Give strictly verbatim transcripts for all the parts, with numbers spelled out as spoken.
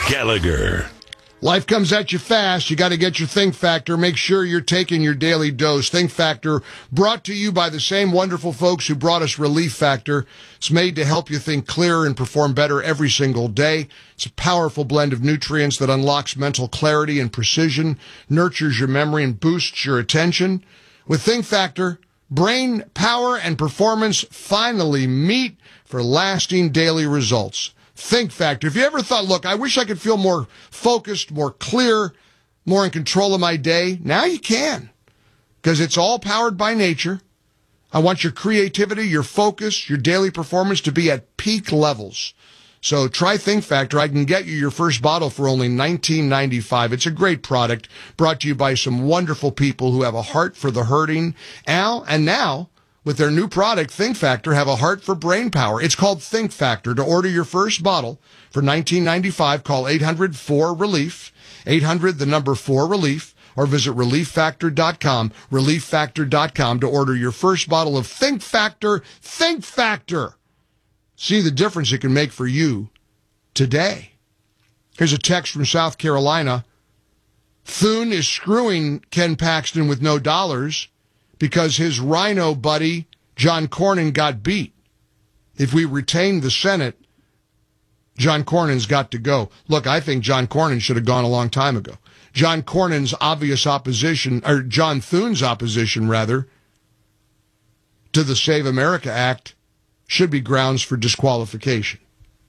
Gallagher. Life comes at you fast. You got to get your Think Factor. Make sure you're taking your daily dose. Think Factor, brought to you by the same wonderful folks who brought us Relief Factor. It's made to help you think clearer and perform better every single day. It's a powerful blend of nutrients that unlocks mental clarity and precision, nurtures your memory, and boosts your attention. With Think Factor, brain power and performance finally meet for lasting daily results. Think Factor. If you ever thought, look, I wish I could feel more focused, more clear, more in control of my day, now you can, because it's all powered by nature. I want your creativity, your focus, your daily performance to be at peak levels. So try Think Factor. I can get you your first bottle for only nineteen ninety-five. It's a great product brought to you by some wonderful people who have a heart for the hurting. Al, and now, with their new product, Think Factor, have a heart for brain power. It's called Think Factor. To order your first bottle for nineteen ninety-five, call eight hundred four relief, eight hundred the number four relief, or visit relief factor dot com, relief factor dot com to order your first bottle of Think Factor. Think Factor. See the difference it can make for you today. Here's a text from South Carolina. Thune is screwing Ken Paxton with no dollars because his rhino buddy, John Cornyn, got beat. If we retain the Senate, John Cornyn's got to go. Look, I think John Cornyn should have gone a long time ago. John Cornyn's obvious opposition, or John Thune's opposition, rather, to the Save America Act should be grounds for disqualification.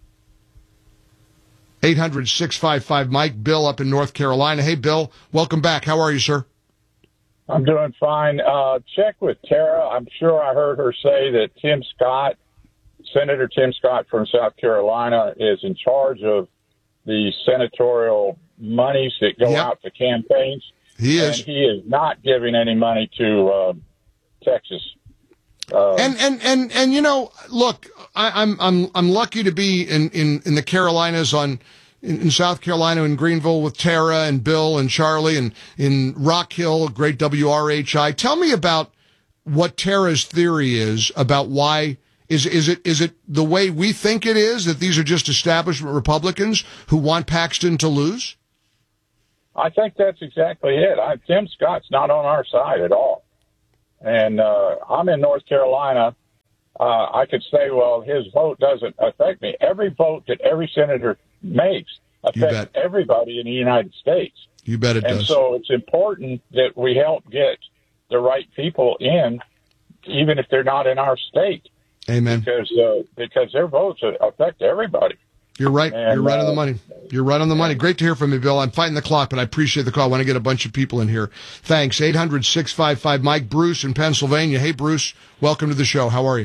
eight hundred six five five Mike, Bill up in North Carolina. Hey, Bill, welcome back. How are you, sir? I'm doing fine. Uh, check with Tara. I'm sure I heard her say that Tim Scott, Senator Tim Scott from South Carolina, is in charge of the senatorial monies that go yep. out to campaigns. He is. And he is not giving any money to uh, Texas. Uh, and, and, and, and, you know, look, I, I'm, I'm, I'm lucky to be in, in, in the Carolinas on, In, in South Carolina, in Greenville with Tara and Bill and Charlie, and in Rock Hill, great W R H I. Tell me about what Tara's theory is about why, is, is it, is it the way we think it is, that these are just establishment Republicans who want Paxton to lose? I think that's exactly it. I, Tim Scott's not on our side at all. And uh, I'm in North Carolina. Uh, I could say, well, his vote doesn't affect me. Every vote that every senator makes affects everybody in the United States. You bet it and does. And so it's important that we help get the right people in, even if they're not in our state. Amen. Because uh, because their votes affect everybody. You're right. And, You're right uh, on the money. You're right on the money. Great to hear from you, Bill. I'm fighting the clock, but I appreciate the call. I want to get a bunch of people in here. Thanks. eight hundred six five five Mike. Bruce in Pennsylvania. Hey, Bruce. Welcome to the show. How are you?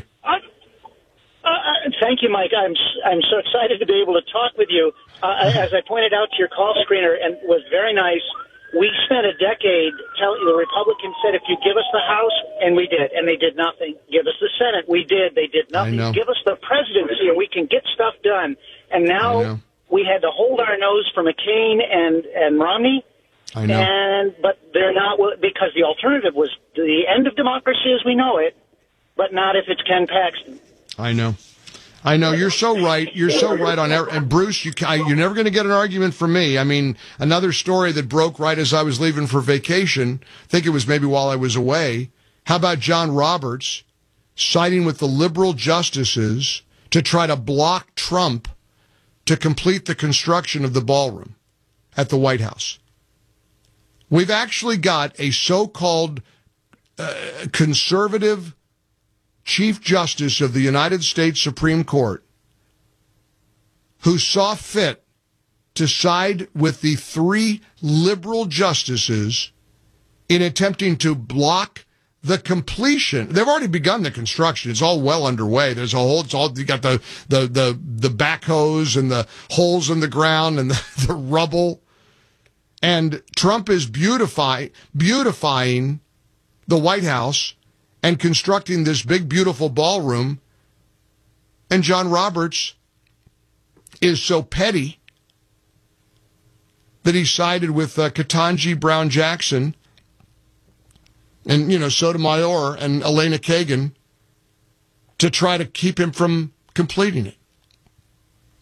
Thank you, Mike. I'm I'm so excited to be able to talk with you. Uh, as I pointed out to your call screener, and was very nice, we spent a decade telling the Republicans said, if you give us the House, and we did, and they did nothing. Give us the Senate, we did, they did nothing. Give us the presidency, and we can get stuff done. And now we had to hold our nose for McCain and and Romney. I know. And but they're not, because the alternative was the end of democracy as we know it, but not if it's Ken Paxton. I know. I know. You're so right. You're so right on every, and Bruce, you, I, you're never going to get an argument from me. I mean, another story that broke right as I was leaving for vacation, I think it was maybe while I was away. How about John Roberts siding with the liberal justices to try to block Trump to complete the construction of the ballroom at the White House? We've actually got a so-called uh, conservative Chief Justice of the United States Supreme Court who saw fit to side with the three liberal justices in attempting to block the completion. They've already begun the construction. It's all well underway. There's a whole, it's all, you got the, the, the, the backhoes and the holes in the ground and the, the rubble. And Trump is beautify, beautifying the White House and constructing this big, beautiful ballroom. And John Roberts is so petty that he sided with uh, Ketanji Brown Jackson and, you know, Sotomayor and Elena Kagan to try to keep him from completing it.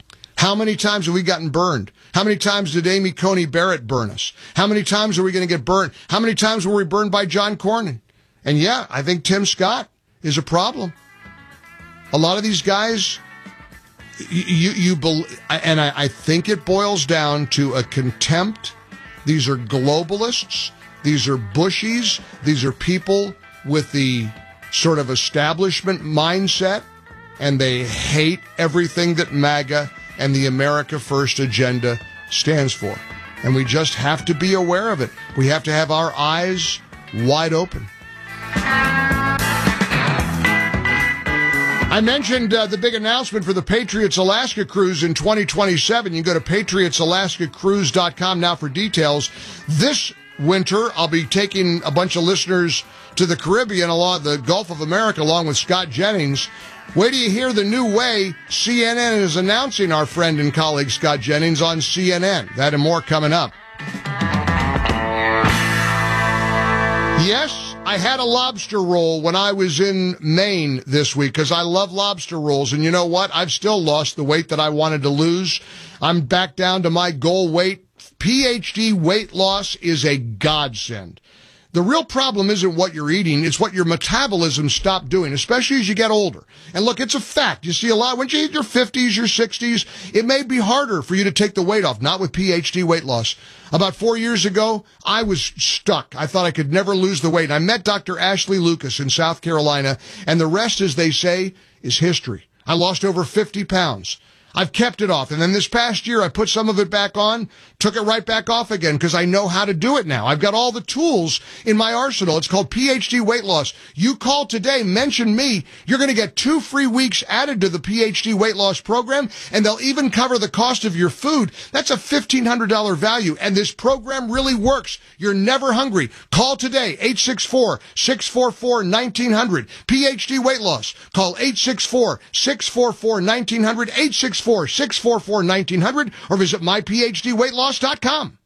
How many times have we gotten burned? How many times did Amy Coney Barrett burn us? How many times are we going to get burned? How many times were we burned by John Cornyn? And yeah, I think Tim Scott is a problem. A lot of these guys, you, you, you and I, I think it boils down to a contempt. These are globalists. These are Bushies. These are people with the sort of establishment mindset, and they hate everything that MAGA and the America First agenda stands for. And we just have to be aware of it. We have to have our eyes wide open. I mentioned uh, the big announcement for the Patriots Alaska Cruise in twenty twenty-seven. You can go to patriots alaska cruise dot com now for details. This winter, I'll be taking a bunch of listeners to the Caribbean, along the Gulf of America, along with Scott Jennings. Wait till you hear the new way C N N is announcing our friend and colleague Scott Jennings on C N N. That and more coming up. Yes, I had a lobster roll when I was in Maine this week because I love lobster rolls. And you know what? I've still lost the weight that I wanted to lose. I'm back down to my goal weight. P H D weight loss is a godsend. The real problem isn't what you're eating, it's what your metabolism stopped doing, especially as you get older. And look, it's a fact. You see a lot, when you hit your fifties, your sixties, it may be harder for you to take the weight off, not with P H D weight loss. About four years ago, I was stuck. I thought I could never lose the weight. I met Doctor Ashley Lucas in South Carolina, and the rest, as they say, is history. I lost over fifty pounds. I've kept it off. And then this past year, I put some of it back on, took it right back off again because I know how to do it now. I've got all the tools in my arsenal. It's called P H D Weight Loss. You call today, mention me. You're going to get two free weeks added to the P H D Weight Loss program, and they'll even cover the cost of your food. That's a fifteen hundred dollars value, and this program really works. You're never hungry. Call today, eight six four, six four four, one nine zero zero. P H D Weight Loss. Call eight six four, six four four, one nine zero zero, eight six four, six four four, one nine zero zero, or visit my p h d weight loss dot com.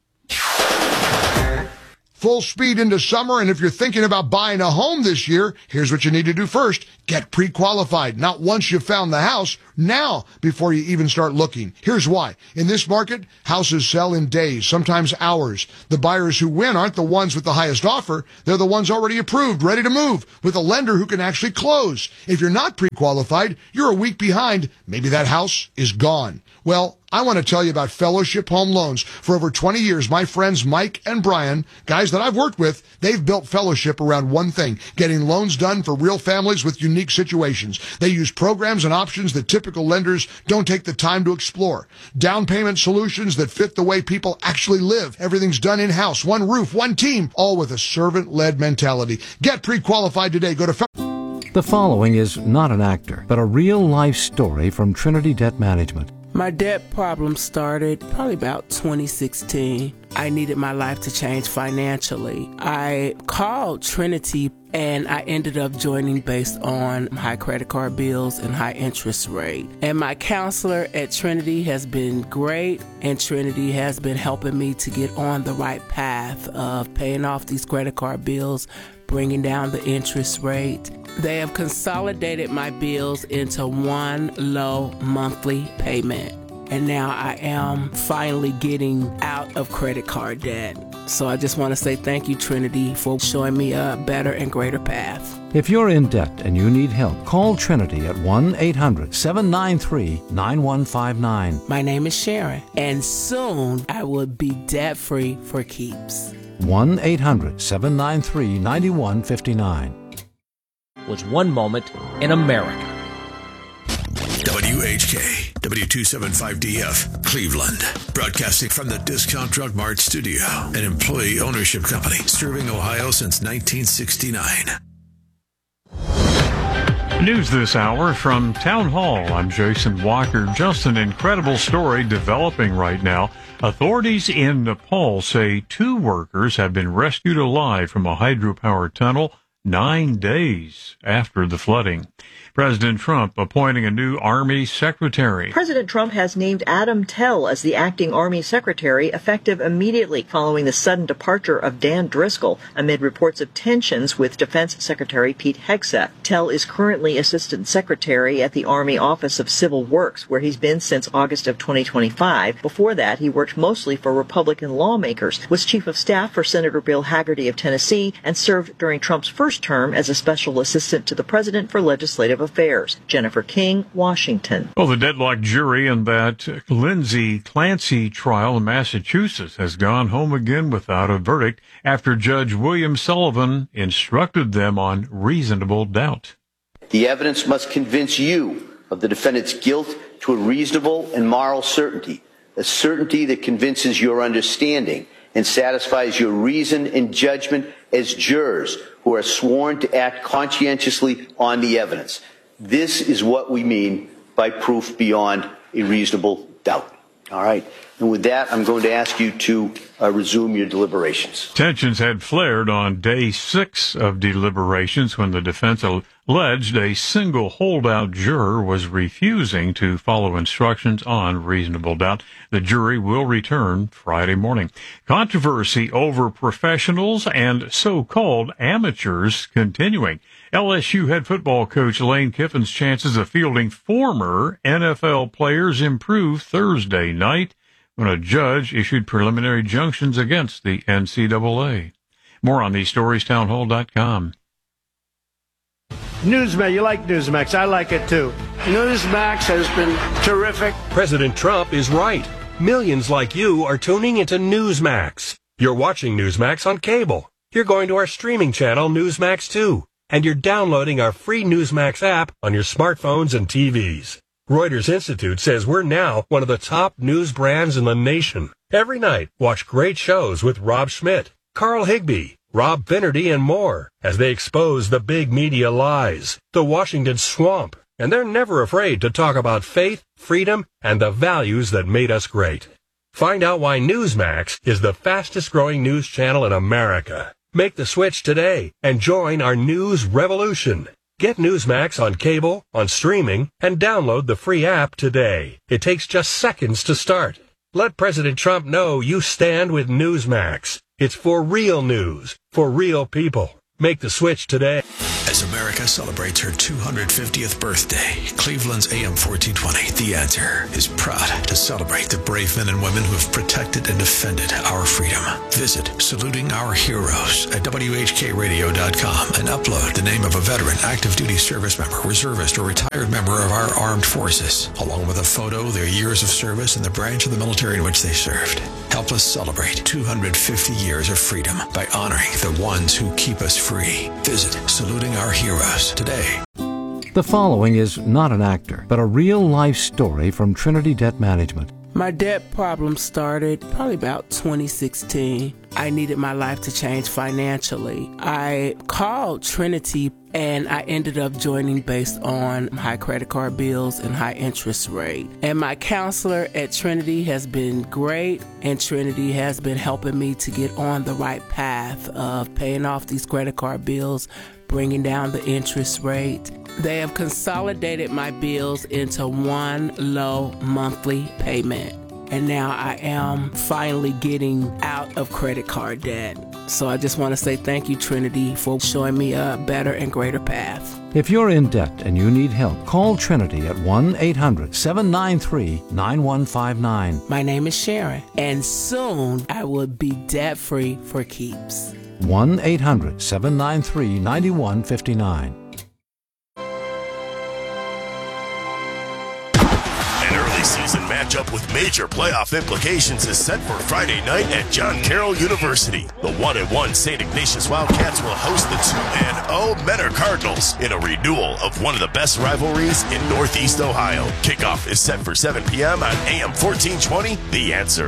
Full speed into summer, and if you're thinking about buying a home this year, here's what you need to do first. Get pre-qualified. Not once you've found the house, now before you even start looking. Here's why. In this market, houses sell in days, sometimes hours. The buyers who win aren't the ones with the highest offer. They're the ones already approved, ready to move, with a lender who can actually close. If you're not pre-qualified, you're a week behind. Maybe that house is gone. Well, I want to tell you about Fellowship Home Loans. For over twenty years, my friends Mike and Brian, guys that I've worked with, they've built Fellowship around one thing, getting loans done for real families with unique situations. They use programs and options that typical lenders don't take the time to explore. Down payment solutions that fit the way people actually live. Everything's done in-house, one roof, one team, all with a servant-led mentality. Get pre-qualified today. Go to Fellowship. The following is not an actor, but a real-life story from Trinity Debt Management. My debt problem started probably about twenty sixteen. I needed my life to change financially. I called Trinity and I ended up joining based on high credit card bills and high interest rate. And my counselor at Trinity has been great, and Trinity has been helping me to get on the right path of paying off these credit card bills, bringing down the interest rate. They have consolidated my bills into one low monthly payment. And now I am finally getting out of credit card debt. So I just want to say thank you, Trinity, for showing me a better and greater path. If you're in debt and you need help, call Trinity at one eight hundred, seven nine three, nine one five nine. My name is Sharon, and soon I will be debt-free for keeps. one eight hundred, seven nine three, nine one five nine. Was one moment in America. W H K, W two seventy-five D F, Cleveland. Broadcasting from the Discount Drug Mart studio, an employee ownership company serving Ohio since nineteen sixty-nine. News this hour from Town Hall. I'm Jason Walker. Just an incredible story developing right now. Authorities in Nepal say two workers have been rescued alive from a hydropower tunnel nine days after the flooding. President Trump appointing a new Army secretary. President Trump has named Adam Tell as the acting Army secretary, effective immediately following the sudden departure of Dan Driscoll amid reports of tensions with Defense Secretary Pete Hegseth. Tell is currently Assistant Secretary at the Army Office of Civil Works, where he's been since August of twenty twenty-five. Before that, he worked mostly for Republican lawmakers, was Chief of Staff for Senator Bill Hagerty of Tennessee, and served during Trump's first term as a Special Assistant to the President for Legislative Affairs. Jennifer King, Washington. Well, the deadlocked jury in that Lindsay Clancy trial in Massachusetts has gone home again without a verdict after Judge William Sullivan instructed them on reasonable doubt. The evidence must convince you of the defendant's guilt to a reasonable and moral certainty, a certainty that convinces your understanding and satisfies your reason and judgment as jurors who are sworn to act conscientiously on the evidence. This is what we mean by proof beyond a reasonable doubt. All right. And with that, I'm going to ask you to uh, resume your deliberations. Tensions had flared on day six of deliberations when the defense alleged a single holdout juror was refusing to follow instructions on reasonable doubt. The jury will return Friday morning. Controversy over professionals and so-called amateurs continuing. L S U head football coach Lane Kiffin's chances of fielding former N F L players improved Thursday night when a judge issued preliminary injunctions against the N C double A. More on these stories, townhall dot com. Newsmax, you like Newsmax. I like it too. Newsmax has been terrific. President Trump is right. Millions like you are tuning into Newsmax. You're watching Newsmax on cable. You're going to our streaming channel, Newsmax two. And you're downloading our free Newsmax app on your smartphones and T Vs. Reuters Institute says we're now one of the top news brands in the nation. Every night, watch great shows with Rob Schmidt, Carl Higbie, Rob Finnerty, and more as they expose the big media lies, the Washington swamp. And they're never afraid to talk about faith, freedom, and the values that made us great. Find out why Newsmax is the fastest growing news channel in America. Make the switch today and join our news revolution. Get Newsmax on cable, on streaming, and download the free app today. It takes just seconds to start. Let President Trump know you stand with Newsmax. It's for real news, for real people. Make the switch today. As America celebrates her two hundred fiftieth birthday, Cleveland's A M fourteen twenty, The Answer, is proud to celebrate the brave men and women who have protected and defended our freedom. Visit Saluting Our Heroes at W H K radio dot com and upload the name of a veteran, active duty service member, reservist, or retired member of our armed forces, along with a photo, their years of service, and the branch of the military in which they served. Help us celebrate two hundred fifty years of freedom by honoring the ones who keep us free. Visit Saluting Our Heroes today. The following is not an actor, but a real-life story from Trinity Debt Management. My debt problem started probably about twenty sixteen. I needed my life to change financially. I called Trinity and I ended up joining based on high credit card bills and high interest rate. And my counselor at Trinity has been great, and Trinity has been helping me to get on the right path of paying off these credit card bills, bringing down the interest rate. They have consolidated my bills into one low monthly payment. And now I am finally getting out of credit card debt. So I just want to say thank you, Trinity, for showing me a better and greater path. If you're in debt and you need help, call Trinity at one eight hundred seven nine three nine one five nine. My name is Sharon, and soon I will be debt-free for keeps. one eight hundred seven nine three nine one five nine. Season matchup with major playoff implications is set for Friday night at John Carroll University. The one and one Saint Ignatius Wildcats will host the two and oh Menor Cardinals in a renewal of one of the best rivalries in Northeast Ohio. Kickoff is set for seven p.m. on A M fourteen twenty, The Answer.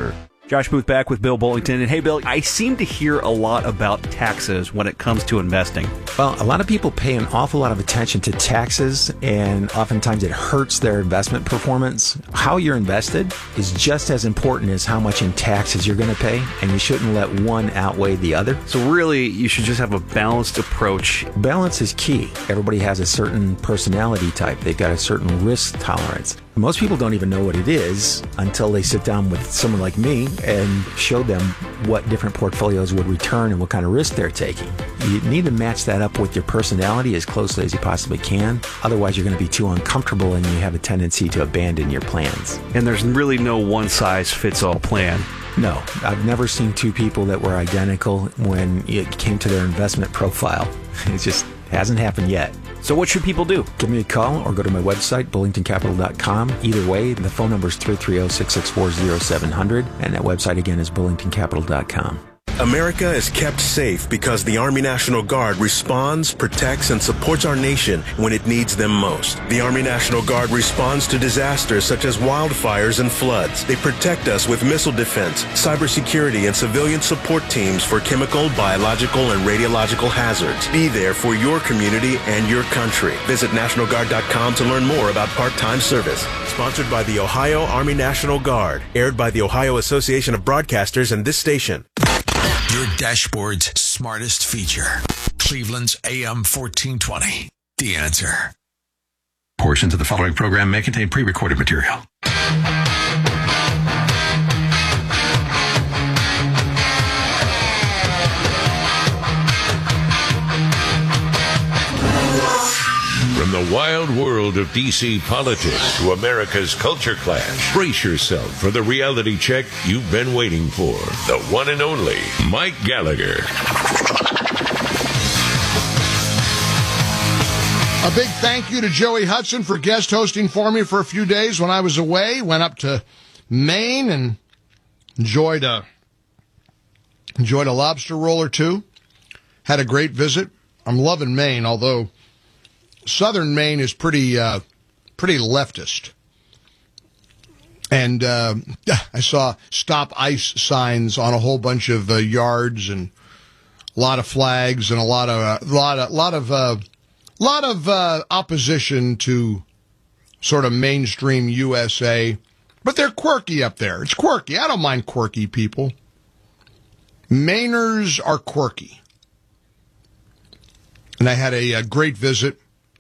Josh Booth back with Bill Bullington. And hey, Bill, I seem to hear a lot about taxes when it comes to investing. Well, a lot of people pay an awful lot of attention to taxes, and oftentimes it hurts their investment performance. How you're invested is just as important as how much in taxes you're going to pay, and you shouldn't let one outweigh the other. So really, you should just have a balanced approach. Balance is key. Everybody has a certain personality type. They've got a certain risk tolerance. Most people don't even know what it is until they sit down with someone like me and show them what different portfolios would return and what kind of risk they're taking. You need to match that up with your personality as closely as you possibly can. Otherwise, you're going to be too uncomfortable and you have a tendency to abandon your plans. And there's really no one-size-fits-all plan. No, I've never seen two people that were identical when it came to their investment profile. It just hasn't happened yet. So what should people do? Give me a call or go to my website, bullington capital dot com. Either way, the phone number is three three zero, six six four, zero seven zero zero, and that website again is bullington capital dot com. America is kept safe because the Army National Guard responds, protects, and supports our nation when it needs them most. The Army National Guard responds to disasters such as wildfires and floods. They protect us with missile defense, cybersecurity, and civilian support teams for chemical, biological, and radiological hazards. Be there for your community and your country. Visit National Guard dot com to learn more about part-time service. Sponsored by the Ohio Army National Guard. Aired by the Ohio Association of Broadcasters and this station. Your dashboard's smartest feature. Cleveland's A M fourteen twenty. The Answer. Portions of the following program may contain pre-recorded material. From the wild world of D C politics to America's culture clash, brace yourself for the reality check you've been waiting for. The one and only Mike Gallagher. A big thank you to Joey Hudson for guest hosting for me for a few days when I was away. Went up to Maine and enjoyed a, enjoyed a lobster roll or two. Had a great visit. I'm loving Maine, although Southern Maine is pretty uh, pretty leftist. And uh, I saw stop ICE signs on a whole bunch of uh, yards and a lot of flags and a lot of a uh, lot of lot of uh, lot of uh, opposition to sort of mainstream U S A. But they're quirky up there. It's quirky. I don't mind quirky people. Mainers are quirky. And I had a, a great visit.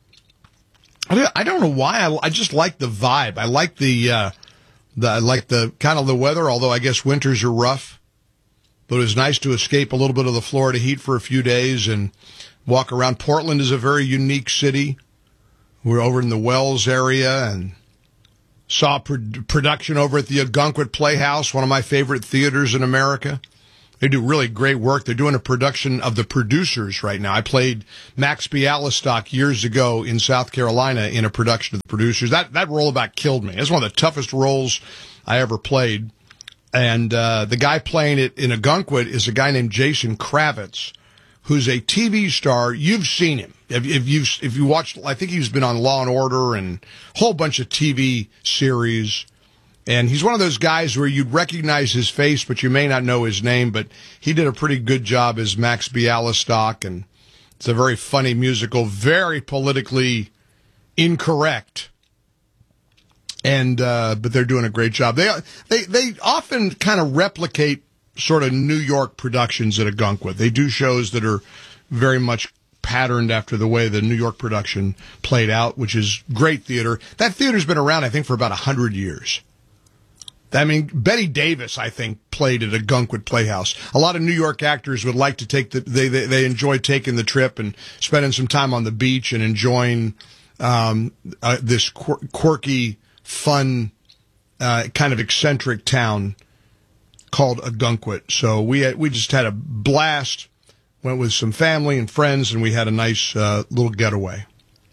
I don't know why. I, I just like the vibe. I like the, uh, the, I like the kind of the weather, although I guess winters are rough. But it was nice to escape a little bit of the Florida heat for a few days and walk around. Portland is a very unique city. We're over in the Wells area and saw pro- production over at the Ogunquit Playhouse, one of my favorite theaters in America. They do really great work. They're doing a production of The Producers right now. I played Max Bialystock years ago in South Carolina in a production of The Producers. That that role about killed me. It's one of the toughest roles I ever played. And uh, the guy playing it in Ogunquit is a guy named Jason Kravitz, who's a T V star. You've seen him. If, if you if you watched, I think he's been on Law and Order and a whole bunch of T V series. And he's one of those guys where you'd recognize his face, but you may not know his name. But he did a pretty good job as Max Bialystock, and it's a very funny musical, very politically incorrect. And uh, but they're doing a great job. They they they often kind of replicate sort of New York productions at Ogunquit. They do shows that are very much patterned after the way the New York production played out, which is great theater. That theater's been around, I think, for about a hundred years. I mean, Betty Davis, I think, played at Ogunquit Playhouse. A lot of New York actors would like to take the, they, they, they enjoy taking the trip and spending some time on the beach and enjoying, um, uh, this quir- quirky, fun, uh, kind of eccentric town called Ogunquit. So we had, we just had a blast, went with some family and friends, and we had a nice, uh, little getaway.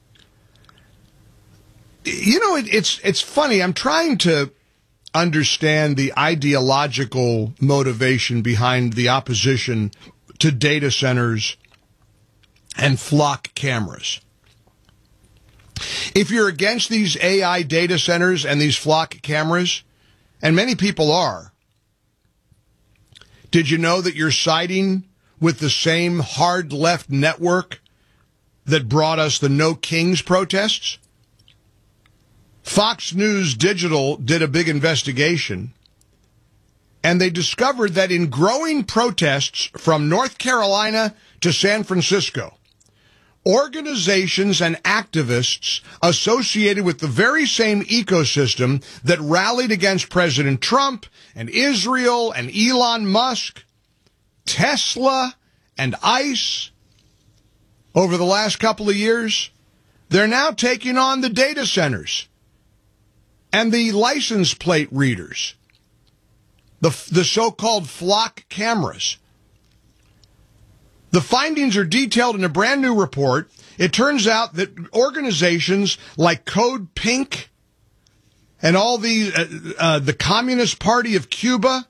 You know, it, it's, it's funny. I'm trying to understand the ideological motivation behind the opposition to data centers and flock cameras. If you're against these A I data centers and these flock cameras, and many people are, Did you know that you're siding with the same hard left network that brought us the No Kings protests? Fox News Digital did a big investigation, and they discovered that in growing protests from North Carolina to San Francisco, organizations and activists associated with the very same ecosystem that rallied against President Trump and Israel and Elon Musk, Tesla and ICE over the last couple of years, they're now taking on the data centers and the license plate readers, the, the so-called flock cameras. The findings are detailed in a brand new report. It turns out that organizations like Code Pink and all the uh, uh, the Communist Party of Cuba,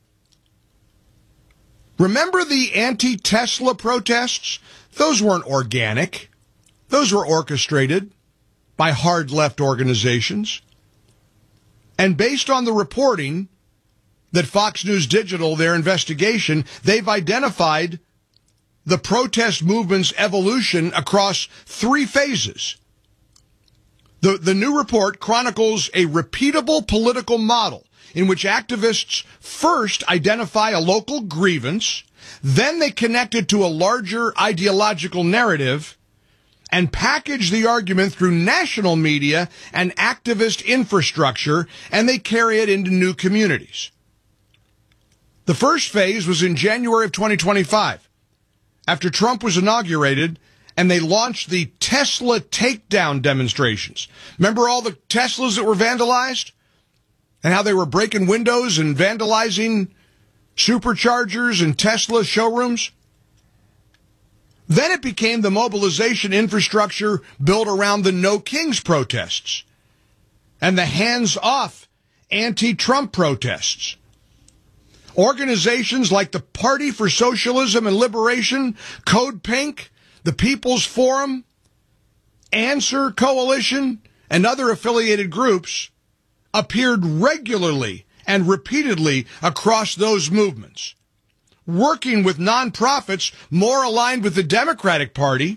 remember the anti-Tesla protests? Those weren't organic. Those were orchestrated by hard left organizations. And based on the reporting that Fox News Digital, their investigation, they've identified the protest movement's evolution across three phases. The, the new report chronicles a repeatable political model in which activists first identify a local grievance, then they connect it to a larger ideological narrative, and package the argument through national media and activist infrastructure, and they carry it into new communities. The first phase was in January of twenty twenty-five. After Trump was inaugurated, and they launched the Tesla takedown demonstrations. Remember all the Teslas that were vandalized? And how they were breaking windows and vandalizing superchargers and Tesla showrooms? Then it became the mobilization infrastructure built around the No Kings protests and the hands-off anti-Trump protests. Organizations like the Party for Socialism and Liberation, Code Pink, the People's Forum, Answer Coalition, and other affiliated groups appeared regularly and repeatedly across those movements, working with nonprofits more aligned with the Democratic Party,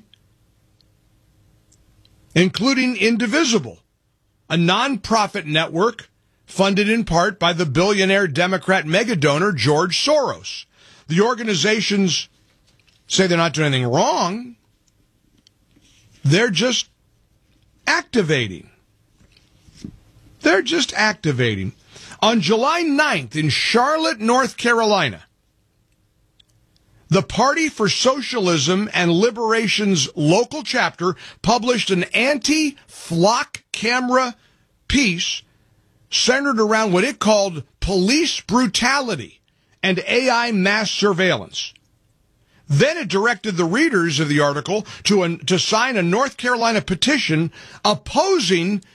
including Indivisible, a nonprofit network funded in part by the billionaire Democrat megadonor George Soros. The organizations say they're not doing anything wrong. They're just activating. They're just activating. On July ninth in Charlotte, North Carolina, the Party for Socialism and Liberation's local chapter published an anti-flock camera piece centered around what it called police brutality and A I mass surveillance. Then it directed the readers of the article to, an, to sign a North Carolina petition opposing